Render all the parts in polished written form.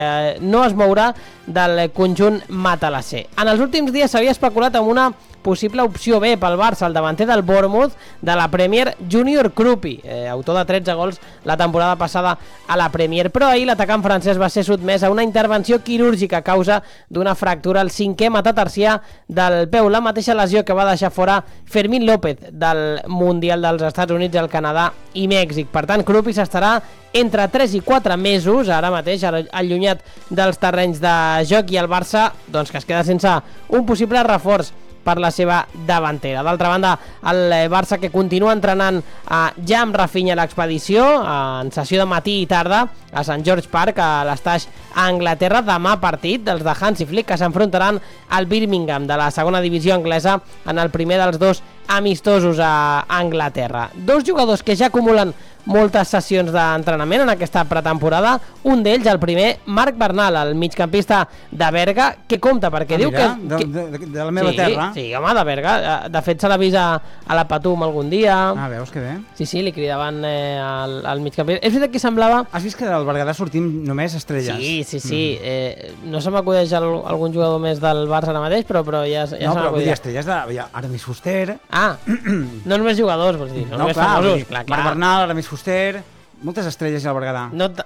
no es mourà del conjunt matalasser. En els últims dies s'havia especulat amb una possible opció B pel Barça, el davanter del Bournemouth de la Premier, Junior Krupi, autor de 13 gols la temporada passada a la Premier, però ahir l'atacant francès va ser sotmès a una intervenció quirúrgica a causa d'una fractura al 5è metatarsià del peu, la mateixa lesió que va deixar fora Fermín López del Mundial dels Estats Units, el Canadà i Mèxic. Per tant, Krupi s'estarà entre 3 i 4 mesos, ara mateix, allunyat dels terrenys de joc, i el Barça, doncs, que es queda sense un possible reforç per la seva davantera. D'altra banda, el Barça, que continua entrenant ja amb Rafinha a l'expedició, en sessió de matí i tarda a St. George Park, a l'Estaix a Anglaterra. Demà partit dels de Hansi Flick, que s'enfrontaran al Birmingham de la segona divisió anglesa en el primer dels dos amistosos a Anglaterra. Dos jugadors que ja acumulen moltes sessions d'entrenament en aquesta pretemporada, un d'ells, el primer, Marc Bernal, el migcampista de Berga, que compta, perquè diu mira, que... de la meva terra. Sí, home, de Berga. De fet, se l'ha vist a la Patum algun dia. Veus que bé. Sí, li cridaven al migcampista. És veritat que semblava... Has vist que del Berguedà sortim només estrelles? Sí. No se m'acudeix algun jugador més del Barça ara mateix, però ja se m'acudeix. No, però vull dir, estrelles de Aramis Fuster... no només jugadors, vols dir, no només famosos. Marc Bernal, Aramis Fuster, moltes estrelles al Berguedà.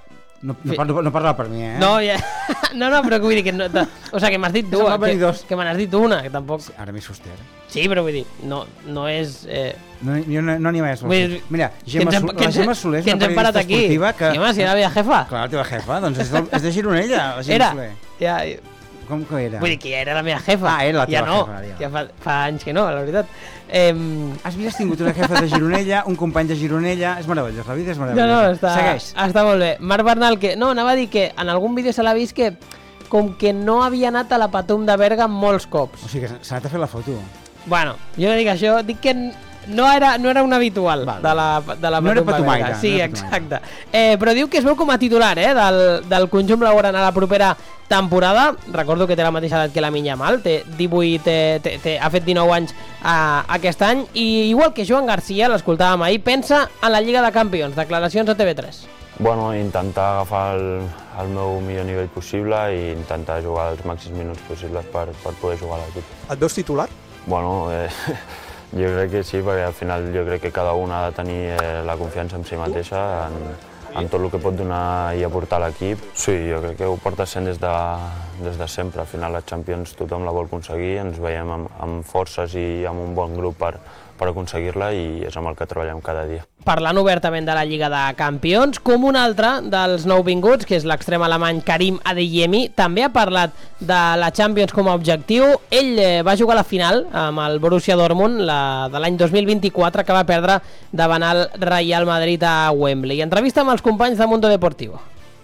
No parla per mi, No, però vull dir que... O sigui, que m'has dit dues. Que me n'has dit una, que tampoc... Aramis Fuster. Sí, però vull dir, no és... No n'hi ha més. Mira, la Gemma Soler és una periodista esportiva que... Sí, home, si era la meva jefa. Clar, la teva jefa, doncs és de Gironella, la Gemma Soler. Com que era? Vull dir que ja era la meva jefa. Era la teva jefa. Ja fa anys que no, la veritat. Has tingut una jefa de Gironella, un company de Gironella, és meravellós, la vida és meravellosa. Segueix. Està molt bé. Marc Bernal, que... No, anava a dir que en algun vídeo se l'ha vist que com que no havia anat a la Patum de Berga molts cops. O sigui que s'ha anat a fer la foto. Bueno, jo no dic això, dic que no era un habitual de la Patum de Berga. Sí, exacte. Però diu que es veu com a titular del conjunt blaugrana a la propera temporada. Recordo que té la mateixa edat que la Yamal, té 18, ha fet 19 anys aquest any, i igual que Joan Garcia, l'escoltàvem ahir, pensa en la Lliga de Campions. Declaracions a TV3. Bueno, intentar agafar el meu millor nivell possible i intentar jugar els màxims minuts possibles per poder jugar a l'equip. Et veus titular? Bueno, jo crec que sí, perquè al final jo crec que cada un ha de tenir la confiança en si mateixa, en tot el que pot donar i aportar a l'equip. Sí, jo crec que ho porta sent des de sempre. Al final la Champions tothom la vol aconseguir, ens veiem amb forces i amb un bon grup per aconseguir-la, i és amb el que treballem cada dia. Parlant obertament de la Lliga de Campions, com un altre dels nouvinguts, que és l'extrem alemany Karim Adeyemi, també ha parlat de la Champions com a objectiu. Ell va jugar a la final amb el Borussia Dortmund de l'any 2024, que va perdre davant el Real Madrid a Wembley. Entrevista amb els companys de Mundo Deportivo.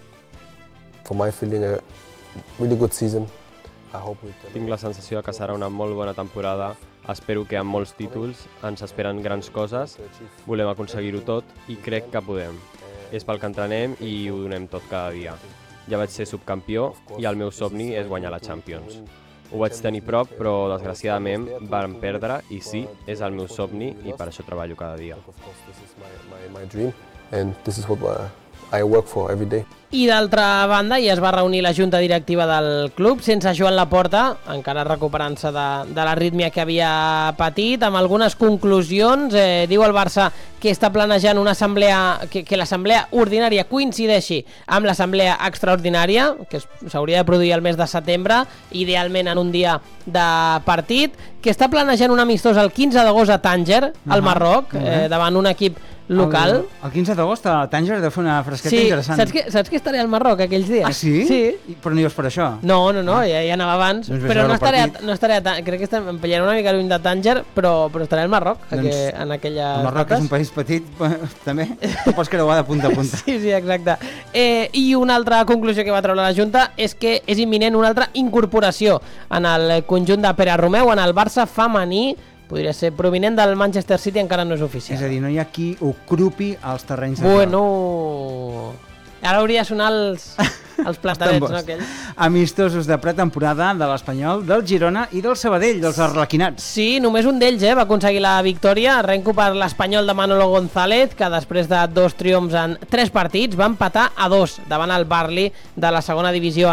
For my feeling, a really good season. Tinc la sensació que serà una molt bona temporada. Espero que amb molts títols ens esperen grans coses, volem aconseguir-ho tot i crec que podem. És pel que entrenem i ho donem tot cada dia. Ja vaig ser subcampió i el meu somni és guanyar la Champions. Ho vaig tenir prop, però desgraciadament vam perdre i sí, és el meu somni i per això treballo cada dia. I d'altra banda, ja es va reunir la junta directiva del club sense Joan Laporta, encara recuperant-se de l'arrítmia que havia patit, amb algunes conclusions. Diu el Barça que està planejant una assemblea, que l'assemblea ordinària coincideixi amb l'assemblea extraordinària, que s'hauria de produir el mes de setembre, idealment en un dia de partit, que està planejant un amistós el 15 d'agost a Tànger, al Marroc, davant un equip local. El 15 d'agost a Tànger deu fer una fresqueta interessant. Saps que estaré al Marroc aquells dies? Ah, sí? Sí. Però no hi vas per això? No, ja anava abans, però no estaré a Tànger. Crec que em pillaré una mica lluny de Tànger, però estaré al Marroc, en aquella... El Marroc és un país petit, també, pots creuar de punta a punta. Sí, exacte. I una altra conclusió que va treure la Junta és que és imminent una altra incorporació en el conjunt de Pere Romeu, en el Barça femení. Podria ser provinent del Manchester City, encara no és oficial. És a dir, no hi ha qui ocupi els terrenys de joc. Bueno... Ara hauria de sonar els Els platarets, no, aquells? Amistosos de pretemporada de l'Espanyol, del Girona i del Sabadell, dels arlequinats. Sí, només un d'ells va aconseguir la victòria. Arrenco per l'Espanyol de Manolo González, que després de 2 triomfs en 3 partits va empatar a 2 davant el Barli de la segona divisió